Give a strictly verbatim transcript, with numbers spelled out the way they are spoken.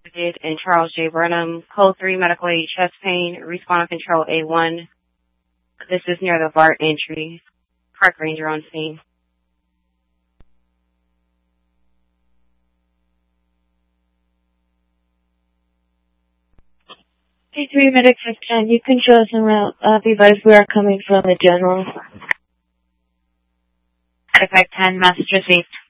and Charles J. Burnham. Code three, medical aid, chest pain, respawn control A one. This is near the V A R T entry. Park ranger on scene. K three, medic five ten, you can show us en route. Uh, be advised we are coming from the general. Medic five ten, message received.